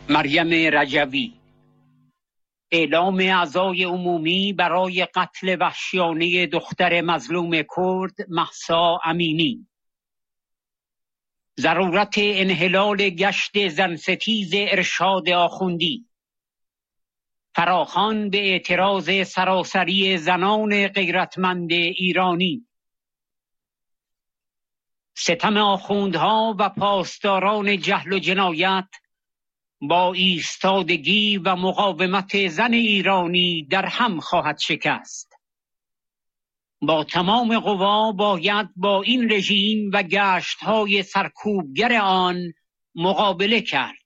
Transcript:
مریم رجوی. اعلام اعضای عمومی برای قتل وحشیانه دختر مظلوم کرد مهسا امینی. ضرورت انحلال گشت زنستیز ارشاد آخوندی. فراخوان به اعتراض سراسری زنان غیرتمند ایرانی. ستم آخوندها و پاسداران جهل و جنایت با ایستادگی و مقاومت زن ایرانی در هم خواهد شکست. با تمام قوا باید با این رژیم و گشت‌های سرکوبگر آن مقابله کرد.